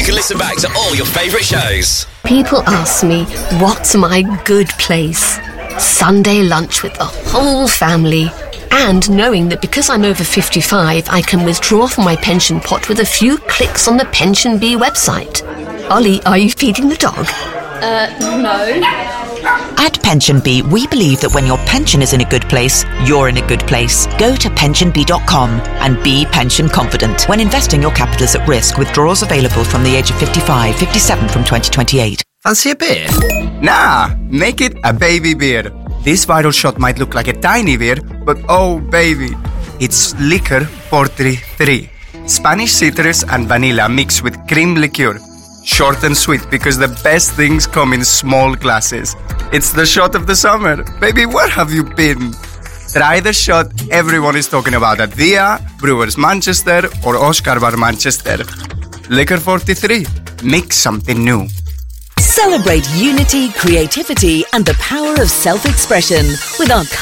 you can listen back to all your favourite shows. People ask me, what's my good place? Sunday lunch with the whole family. And knowing that because I'm over 55, I can withdraw from my pension pot with a few clicks on the PensionBee website. Ollie, are you feeding the dog? No. At PensionBee, we believe that when your pension is in a good place, you're in a good place. Go to pensionbee.com and be pension confident. When investing, your capital is at risk. Withdrawals available from the age of 55, 57 from 2028. Fancy a beer? Nah, make it a baby beer. This viral shot might look like a tiny beer, but oh baby, it's Liquor 43. Spanish citrus and vanilla mixed with cream liqueur. Short and sweet because the best things come in small glasses. It's the shot of the summer. Baby, where have you been? Try the shot everyone is talking about at Via, Brewers Manchester or Oscar Bar Manchester. Liquor 43. Make something new. Celebrate unity, creativity and the power of self-expression with our